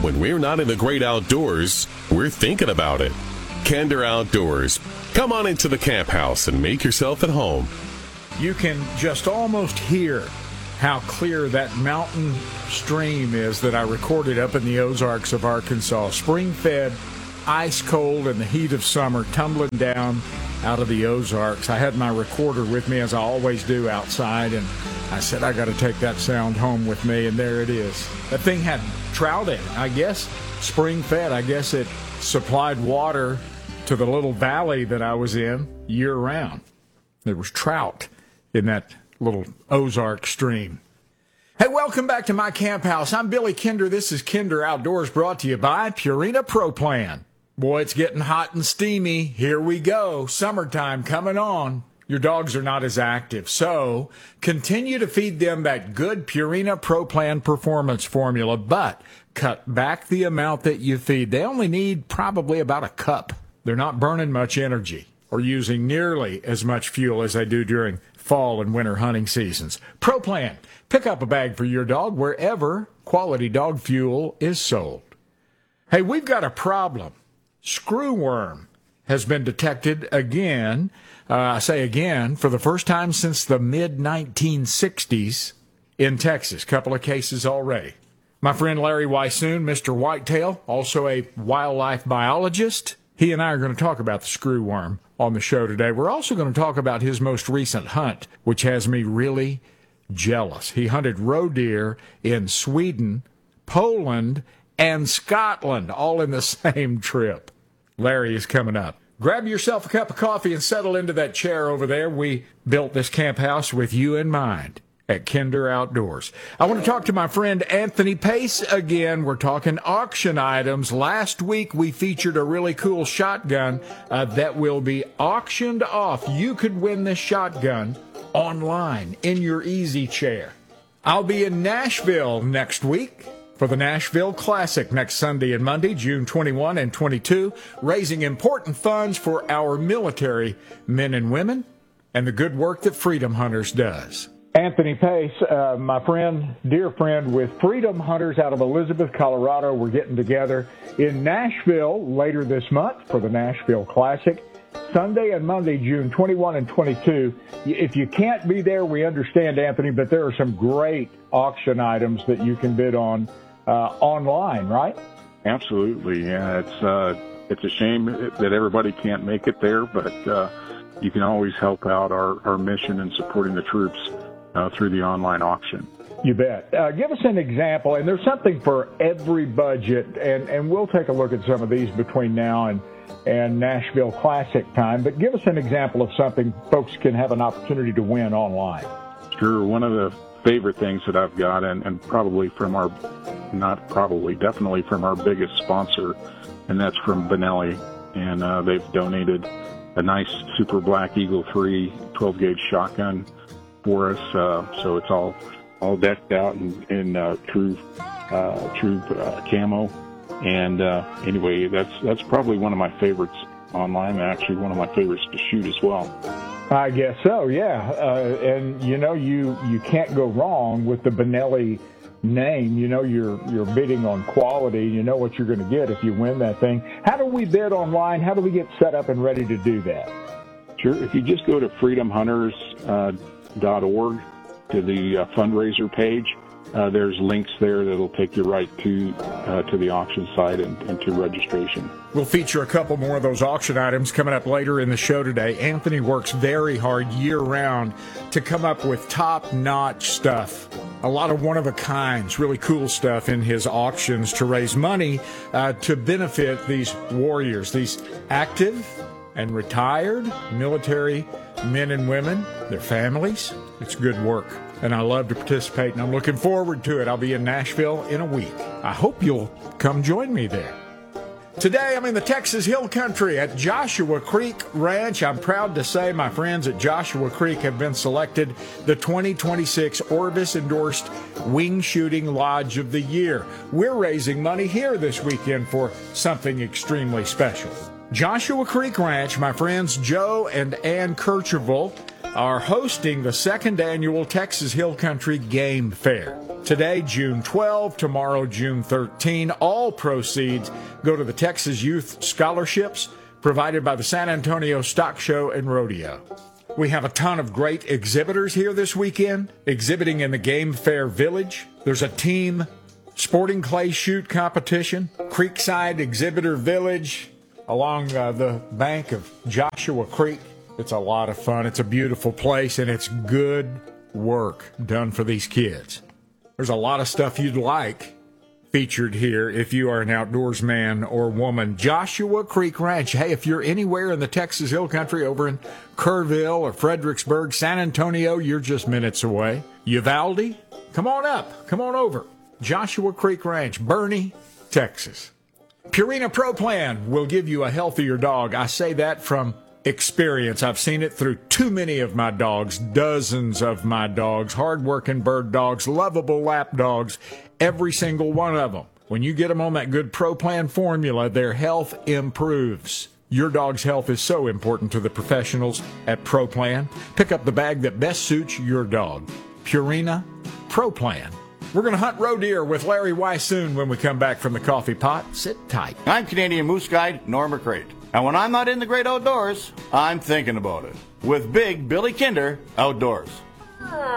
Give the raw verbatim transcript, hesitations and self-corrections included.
when we're not in the great outdoors, we're thinking about it. Kinder Outdoors. Come on into the camp house and make yourself at home. You can just almost hear how clear that mountain stream is that I recorded up in the Ozarks of Arkansas. Spring-fed, ice cold in the heat of summer, tumbling down out of the Ozarks. I had my recorder with me, as I always do, outside, and I said, I got to take that sound home with me, and there it is. That thing had trout in it. I guess spring-fed. I guess it supplied water to the little valley that I was in year-round. There was trout in that little Ozark stream. Hey, welcome back to my camp house. I'm Billy Kinder. This is Kinder Outdoors, brought to you by Purina Pro Plan. Boy, it's getting hot and steamy. Here we go. Summertime coming on. Your dogs are not as active, so continue to feed them that good Purina Pro Plan performance formula, but cut back the amount that you feed. They only need probably about a cup. They're not burning much energy or using nearly as much fuel as they do during fall and winter hunting seasons. Pro Plan. Pick up a bag for your dog wherever quality dog fuel is sold. Hey, we've got a problem. Screwworm has been detected again, uh, I say again, for the first time since the mid nineteen sixties in Texas. Couple of cases already. My friend Larry Weissoon, Mister Whitetail, also a wildlife biologist, he and I are going to talk about the screwworm on the show today. We're also going to talk about his most recent hunt, which has me really jealous. He hunted roe deer in Sweden, Poland, and Scotland, all in the same trip. Larry is coming up. Grab yourself a cup of coffee and settle into that chair over there. We built this camp house with you in mind at Kinder Outdoors. I want to talk to my friend Anthony Pace again. We're talking auction items. Last week we featured a really cool shotgun uh, that will be auctioned off. You could win this shotgun online in your easy chair. I'll be in Nashville next week for the Nashville Classic next Sunday and Monday, June twenty-first and twenty-second, raising important funds for our military men and women and the good work that Freedom Hunters does. Anthony Pace, uh, my friend, dear friend with Freedom Hunters out of Elizabeth, Colorado. We're getting together in Nashville later this month for the Nashville Classic. Sunday and Monday, June twenty-first and twenty-second. If you can't be there, we understand, Anthony, but there are some great auction items that you can bid on uh, online, right? Absolutely, yeah. It's uh, it's a shame that everybody can't make it there, but uh, you can always help out our, our mission in supporting the troops uh, through the online auction. You bet. Uh, give us an example, and there's something for every budget, and, and we'll take a look at some of these between now and, and Nashville Classic time, but give us an example of something folks can have an opportunity to win online. Sure. One of the favorite things that I've got, and, and probably from our, not probably, definitely from our biggest sponsor, and that's from Benelli, and uh, they've donated a nice Super Black Eagle three twelve gauge shotgun for us, uh, so it's all all decked out in, in uh, true uh, true uh, camo. And uh, anyway, that's that's probably one of my favorites online. Actually, one of my favorites to shoot as well. I guess so, yeah. Uh, and you know, you you can't go wrong with the Benelli name. You know, you're you're bidding on quality. You know what you're going to get if you win that thing. How do we bid online? How do we get set up and ready to do that? Sure. If you just go to freedom hunters dot org to the uh, fundraiser page, uh, there's links there that'll take you right to uh, to the auction site and, and to registration. We'll feature a couple more of those auction items coming up later in the show today. Anthony works very hard year-round to come up with top-notch stuff. A lot of one-of-a-kinds, really cool stuff in his auctions to raise money uh, to benefit these warriors, these active and retired military men and women, their families. It's good work, and I love to participate, and I'm looking forward to it. I'll be in Nashville in a week. I hope you'll come join me there. Today, I'm in the Texas Hill Country at Joshua Creek Ranch. I'm proud to say my friends at Joshua Creek have been selected the twenty twenty-six Orvis-endorsed Wing Shooting Lodge of the Year. We're raising money here this weekend for something extremely special. Joshua Creek Ranch, my friends Joe and Ann Kercheval are hosting the second annual Texas Hill Country Game Fair. Today, June twelfth, tomorrow, June thirteenth. All proceeds go to the Texas Youth Scholarships provided by the San Antonio Stock Show and Rodeo. We have a ton of great exhibitors here this weekend, exhibiting in the Game Fair Village. There's a team sporting clay shoot competition, Creekside Exhibitor Village, along uh, the bank of Joshua Creek. It's a lot of fun. It's a beautiful place, and it's good work done for these kids. There's a lot of stuff you'd like featured here if you are an outdoors man or woman. Joshua Creek Ranch. Hey, if you're anywhere in the Texas Hill Country, over in Kerrville or Fredericksburg, San Antonio, you're just minutes away. Uvalde, come on up. Come on over. Joshua Creek Ranch, Bernie, Texas. Purina Pro Plan will give you a healthier dog. I say that from experience. I've seen it through too many of my dogs, dozens of my dogs, hard-working bird dogs, lovable lap dogs, every single one of them. When you get them on that good Pro Plan formula, their health improves. Your dog's health is so important to the professionals at Pro Plan. Pick up the bag that best suits your dog. Purina Pro Plan. We're going to hunt roe deer with Larry Weissoon when we come back from the coffee pot. Sit tight. I'm Canadian Moose Guide Norm McCrate. And when I'm not in the great outdoors, I'm thinking about it. With Big Billy Kinder Outdoors.